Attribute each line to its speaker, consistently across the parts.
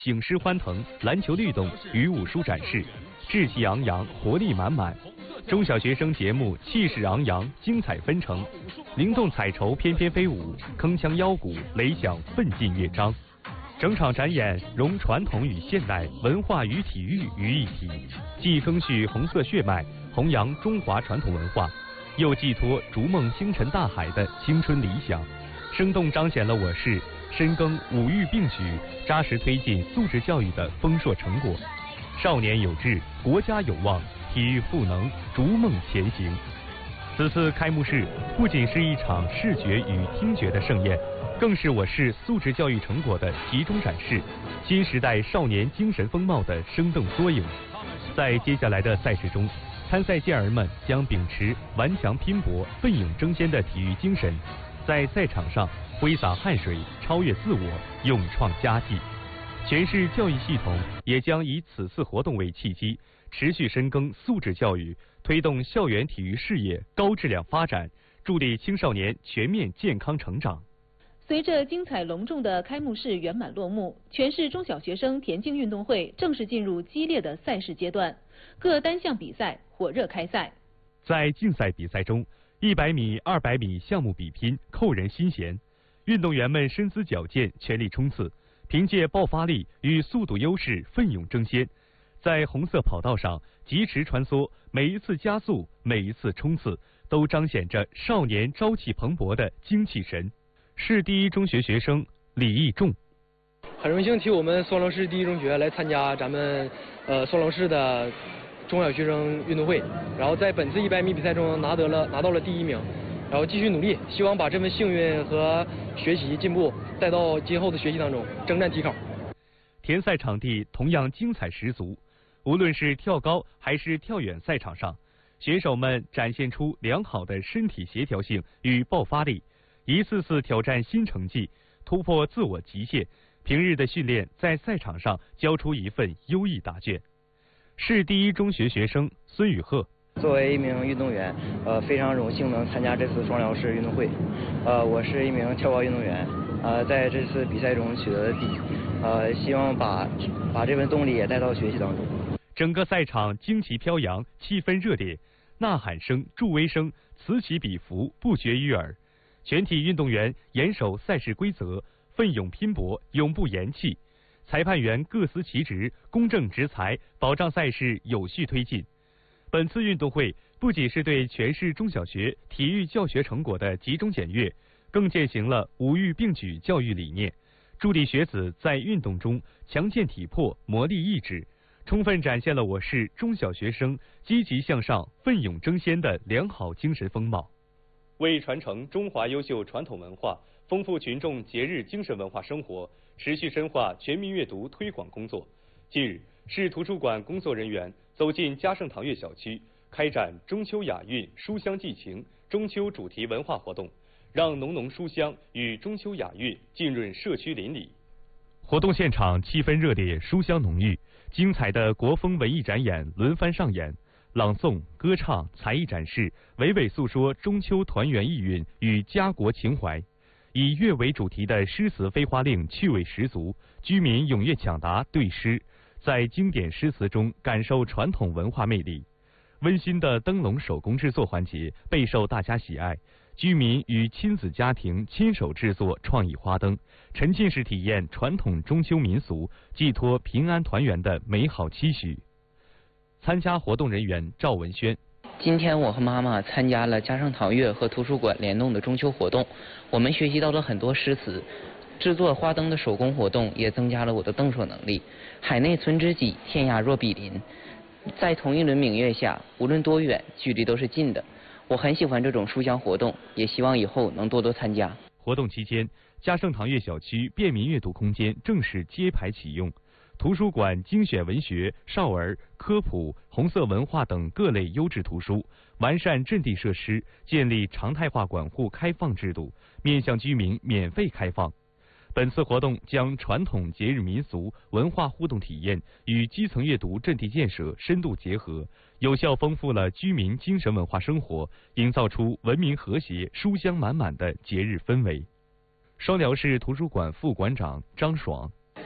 Speaker 1: 醒狮欢腾、篮球律动与武术展示，志气昂扬、活力满满。中小学生节目气势昂扬、精彩纷呈，灵动彩绸翩翩飞舞，铿锵腰鼓擂响奋进乐章。整场展演融传统与现代、文化与体育于一体，既赓续红色血脉，弘扬中华传统文化，又寄托逐梦星辰大海的青春理想，生动彰显了我市深耕五育并举、扎实推进素质教育的丰硕成果。少年有志，国家有望，体育赋能，逐梦前行。此次开幕式不仅是一场视觉与听觉的盛宴，更是我市素质教育成果的集中展示，新时代少年精神风貌的生动缩影。在接下来的赛事中，参赛健儿们将秉持顽强拼搏、奋勇争先的体育精神，在赛场上挥洒汗水，超越自我，勇创佳绩。全市教育系统也将以此次活动为契机，持续深耕素质教育，推动校园体育事业高质量发展，助力青少年全面健康成长。
Speaker 2: 随着精彩隆重的开幕式圆满落幕，全市中小学生田径运动会正式进入激烈的赛事阶段，各单项比赛火热开赛。
Speaker 1: 在竞赛比赛中，100米、200米项目比拼扣人心弦，运动员们身姿矫健，全力冲刺，凭借爆发力与速度优势奋勇争先，在红色跑道上疾驰穿梭，每一次加速，每一次冲刺，都彰显着少年朝气蓬勃的精气神。市第一中学学生李义仲，
Speaker 3: 很荣幸替我们双楼市第一中学来参加咱们双楼市的中小学生运动会，然后在本次100米比赛中拿到了第1名，然后继续努力，希望把这份幸运和学习进步带到今后的学习当中，征战体考。
Speaker 1: 田赛场地同样精彩十足，无论是跳高还是跳远赛场上，选手们展现出良好的身体协调性与爆发力，一次次挑战新成绩，突破自我极限。平日的训练在赛场上交出一份优异答卷。市第一中学学生孙宇鹤，
Speaker 4: 作为一名运动员，非常荣幸能参加这次双辽市运动会。我是一名跳高运动员，在这次比赛中取得了第一，希望把这份动力也带到学习当中。
Speaker 1: 整个赛场旌旗飘扬，气氛热烈，呐喊声、助威声此起彼伏，不绝于耳。全体运动员严守赛事规则，奋勇拼搏，永不言弃。裁判员各司其职，公正执裁，保障赛事有序推进。本次运动会不仅是对全市中小学体育教学成果的集中检阅，更践行了五育并举教育理念，助力学子在运动中强健体魄、磨砺意志，充分展现了我市中小学生积极向上、奋勇争先的良好精神风貌。为传承中华优秀传统文化，丰富群众节日精神文化生活，持续深化全民阅读推广工作，近日，市图书馆工作人员走进嘉盛堂悦小区，开展中秋雅韵书香寄情中秋主题文化活动，让浓浓书香与中秋雅韵浸润社区邻里。活动现场气氛热烈，书香浓郁，精彩的国风文艺展演轮番上演，朗诵、歌唱、才艺展示，娓娓诉说中秋团圆意蕴与家国情怀。以乐为主题的诗词飞花令趣味十足，居民踊跃抢答对诗，在经典诗词中感受传统文化魅力。温馨的灯笼手工制作环节备受大家喜爱，居民与亲子家庭亲手制作创意花灯，沉浸式体验传统中秋民俗，寄托平安团圆的美好期许。参加活动人员赵文轩，
Speaker 5: 今天我和妈妈参加了嘉盛堂悦和图书馆联动的中秋活动，我们学习到了很多诗词，制作花灯的手工活动也增加了我的动手能力。海内存知己，天涯若比邻。在同一轮明月下，无论多远，距离都是近的。我很喜欢这种书香活动，也希望以后能多多参加。
Speaker 1: 活动期间，嘉盛堂悦小区便民阅读空间正式揭牌启用。图书馆精选文学、少儿、科普、红色文化等各类优质图书，完善阵地设施，建立常态化管护开放制度，面向居民免费开放。本次活动将传统节日民俗文化互动体验与基层阅读阵地建设深度结合，有效丰富了居民精神文化生活，营造出文明和谐、书香满满的节日氛围。双辽市图书馆副馆长张爽，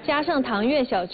Speaker 6: 嘉盛堂悦小区